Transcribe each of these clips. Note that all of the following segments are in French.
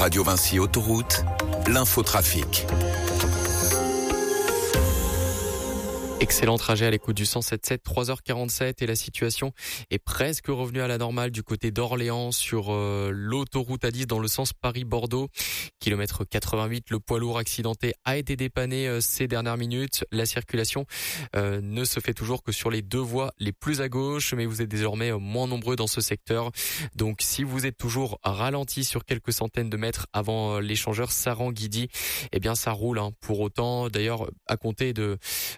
Radio Vinci Autoroute, l'infotrafic. Excellent trajet à l'écoute du 107.7, 3h47 et la situation est presque revenue à la normale du côté d'Orléans sur l'autoroute A10 dans le sens Paris-Bordeaux. Kilomètre 88, le poids lourd accidenté a été dépanné ces dernières minutes. La circulation ne se fait toujours que sur les deux voies les plus à gauche, mais vous êtes désormais moins nombreux dans ce secteur. Donc si vous êtes toujours ralenti sur quelques centaines de mètres avant l'échangeur Saran-Guidy, eh bien ça roule. Pour autant, d'ailleurs, à compter de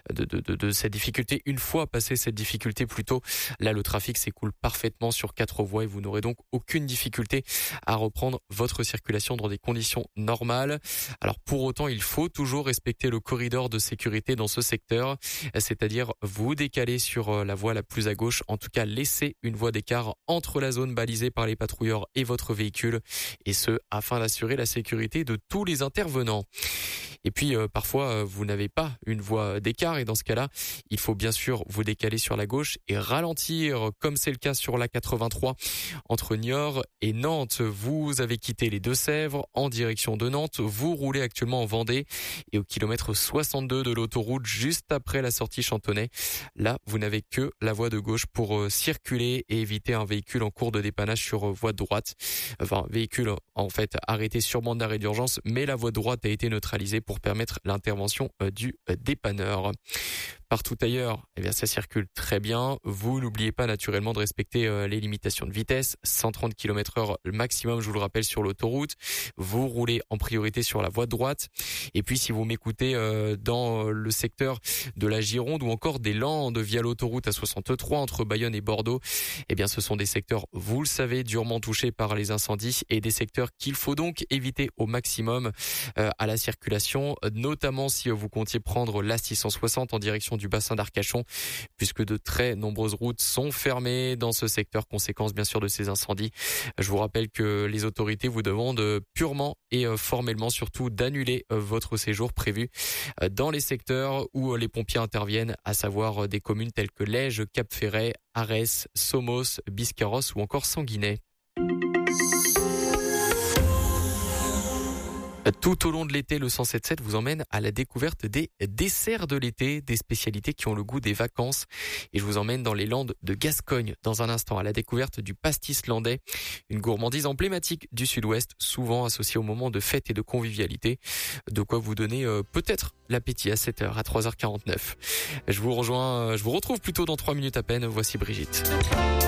cette difficulté, une fois passé cette difficulté plutôt, là le trafic s'écoule parfaitement sur 4 voies et vous n'aurez donc aucune difficulté à reprendre votre circulation dans des conditions normales. Alors pour autant, il faut toujours respecter le corridor de sécurité dans ce secteur, c'est-à-dire vous décaler sur la voie la plus à gauche, en tout cas laisser une voie d'écart entre la zone balisée par les patrouilleurs et votre véhicule, et ce afin d'assurer la sécurité de tous les intervenants. Et puis parfois vous n'avez pas une voie d'écart et dans ce cas-là, il faut bien sûr vous décaler sur la gauche et ralentir comme c'est le cas sur la 83 entre Niort et Nantes. Vous avez quitté les Deux-Sèvres en direction de Nantes, vous roulez actuellement en Vendée et au kilomètre 62 de l'autoroute juste après la sortie Chantonnay. Là, vous n'avez que la voie de gauche pour circuler et éviter un véhicule en cours de dépannage sur voie de droite. Enfin, véhicule en fait arrêté sur bande d'arrêt d'urgence, mais la voie de droite a été neutralisée pour permettre l'intervention du dépanneur. Partout ailleurs, eh bien ça circule très bien. Vous n'oubliez pas naturellement de respecter les limitations de vitesse, 130 km/h le maximum, je vous le rappelle, sur l'autoroute. Vous roulez en priorité sur la voie de droite. Et puis si vous m'écoutez dans le secteur de la Gironde ou encore des Landes via l'autoroute A63 entre Bayonne et Bordeaux, eh bien ce sont des secteurs, vous le savez, durement touchés par les incendies et des secteurs qu'il faut donc éviter au maximum à la circulation, notamment si vous comptiez prendre l'A660 en direction du bassin d'Arcachon, puisque de très nombreuses routes sont fermées dans ce secteur, conséquence bien sûr de ces incendies. Je vous rappelle que les autorités vous demandent purement et formellement surtout d'annuler votre séjour prévu dans les secteurs où les pompiers interviennent, à savoir des communes telles que Lège, Cap-Ferret, Arès, Somos, Biscarrosse ou encore Sanguinet. Tout au long de l'été, le 107.7 vous emmène à la découverte des desserts de l'été, des spécialités qui ont le goût des vacances. Et je vous emmène dans les Landes de Gascogne dans un instant à la découverte du pastis landais, une gourmandise emblématique du sud-ouest, souvent associée au moment de fête et de convivialité. De quoi vous donner peut-être l'appétit à 7h, à 3h49. Je vous retrouve plutôt dans 3 minutes à peine. Voici Brigitte.